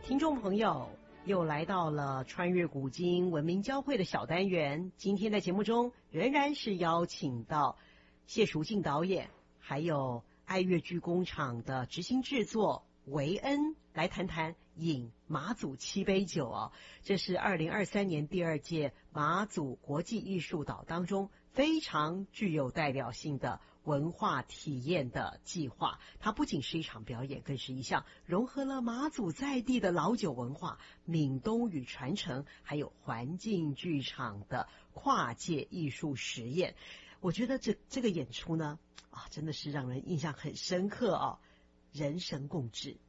听众朋友，又来到了穿越古今文明交汇的小单元。今天在节目中仍然是邀请到谢淑静导演，还有爱乐剧工厂的执行制作维恩来谈谈饮马祖七杯酒哦。这是2023年第2届马祖国际艺术岛当中非常具有代表性的文化体验的计划。它不仅是一场表演，更是一项融合了马祖在地的老酒文化、闽东语传承，还有环境剧场的跨界艺术实验。我觉得这个演出呢，真的是让人印象很深刻哦。人神共治，